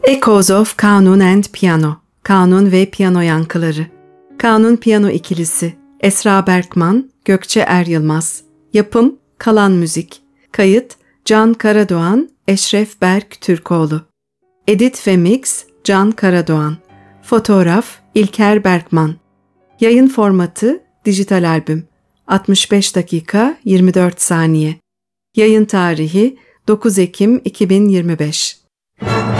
Echoes of Kanun and Piano, Kanun ve Piyano Yankıları. Kanun Piyano İkilisi, Esra Berkman, Gökçe Er-Yılmaz. Yapım, Kalan Müzik. Kayıt, Can Karadoğan, Eşref Berk Türkoğlu. Edit ve Mix, Can Karadoğan. Fotoğraf, İlker Berkman. Yayın formatı, dijital albüm. 65 dakika 24 saniye. Yayın tarihi 9 Ekim 2025.